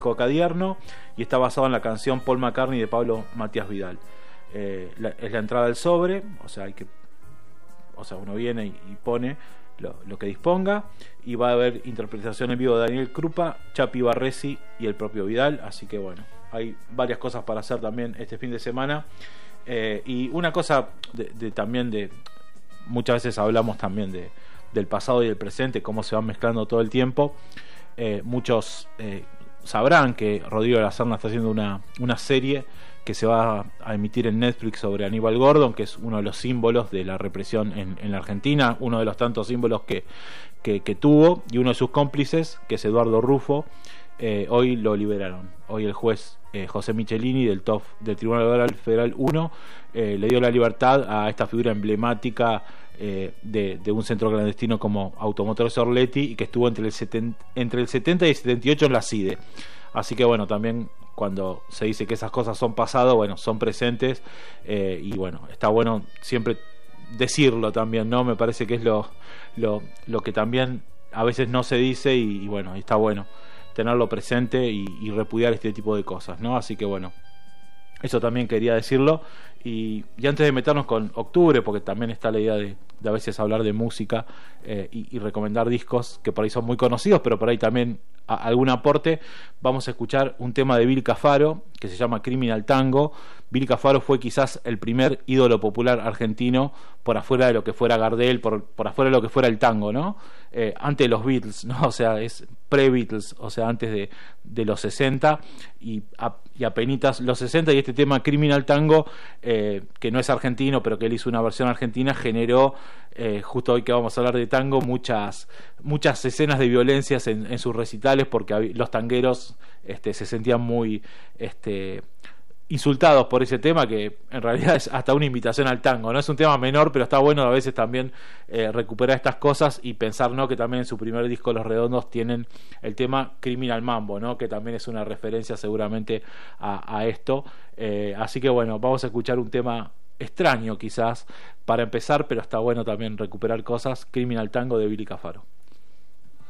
Cadierno y está basado en la canción Paul McCartney de Pablo Matías Vidal. Es la entrada del sobre, o sea, uno viene y pone lo que disponga, y va a haber interpretación en vivo de Daniel Krupa, Chapi Barresi y el propio Vidal. Así que bueno, hay varias cosas para hacer también este fin de semana. Y una cosa también de muchas veces hablamos también del pasado y del presente, cómo se van mezclando todo el tiempo. Muchos sabrán que Rodrigo de la Serna está haciendo una serie que se va a emitir en Netflix sobre Aníbal Gordon, que es uno de los símbolos de la represión en la Argentina, uno de los tantos símbolos que tuvo, y uno de sus cómplices, que es Eduardo Rufo. Hoy lo liberaron. Hoy el juez José Michelini del Tribunal Federal 1 le dio la libertad a esta figura emblemática de un centro clandestino como Automotores Orletti, y que estuvo entre el 70 y el 78 en la CIDE. Así que bueno, también cuando se dice que esas cosas son pasado, bueno, son presentes, y bueno, está bueno siempre decirlo también, ¿no? Me parece que es lo que también a veces no se dice, y bueno, está bueno tenerlo presente y repudiar este tipo de cosas, ¿no? Así que bueno, eso también quería decirlo. Y antes de meternos con octubre, porque también está la idea de a veces hablar de música y recomendar discos que por ahí son muy conocidos, pero por ahí también algún aporte, vamos a escuchar un tema de Bill Cafaro que se llama Criminal Tango. Bill Cafaro fue quizás el primer ídolo popular argentino, por afuera de lo que fuera Gardel, por afuera de lo que fuera el tango, ¿no? Antes de los Beatles, ¿no? O sea, es pre-Beatles, o sea, antes de los 60 y apenitas los 60, y este tema Criminal Tango, que no es argentino, pero que él hizo una versión argentina, generó, justo hoy que vamos a hablar de tango, muchas escenas de violencias en sus recitales, porque los tangueros se sentían muy insultados por ese tema, que en realidad es hasta una invitación al tango, no es un tema menor, pero está bueno a veces también recuperar estas cosas y pensar, ¿no?, que también en su primer disco Los Redondos tienen el tema Criminal Mambo, ¿no?, que también es una referencia seguramente a esto. Así que bueno, vamos a escuchar un tema extraño quizás para empezar, pero está bueno también recuperar cosas. Criminal Tango de Billy Cafaro.